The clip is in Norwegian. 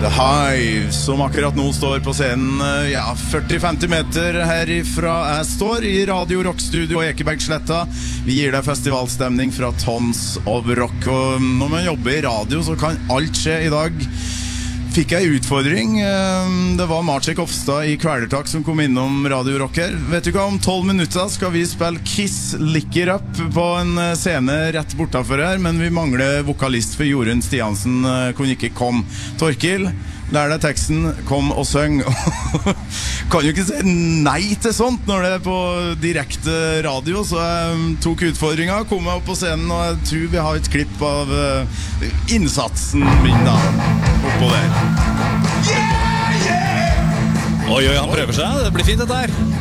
The Hive, som akkurat nå står på scenen 40-50 meter herifra jeg står i Radio Rock-studio og Ekebergsletta. Vi gir deg festivalstemning fra Tons of Rock. Og når man jobber i radio så kan alt skje i dag. Fikk jeg utfordring. Det var Maciek Ofstad i Kvelertak som kom innom Radio Rock her. Vet du hva, om 12 minutter skal vi spille Kiss Lick It Up på en scene rett bortenfor her, men vi mangler vokalist for Jorunn Stiansen kunne ikke komme. Torkil, lær deg teksten, kom og søng. Kan jo ikke si nei til sånt når det på direkte radio, så jeg tok utfordringen, kom meg opp på scenen, og jeg tror vi har et klipp av innsatsen min da, oppå der. Oi, han prøver seg, det blir fint dette her.